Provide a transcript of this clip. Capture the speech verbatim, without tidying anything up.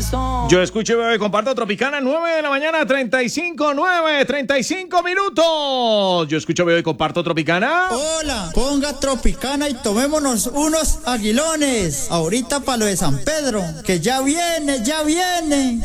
Yo escucho y veo y comparto Tropicana, nueve de la mañana, treinta y cinco, nueve, treinta y cinco minutos. Yo escucho, veo y comparto Tropicana. Hola, ponga Tropicana y tomémonos unos aguilones. Ahorita para lo de San Pedro, que ya viene, ya viene.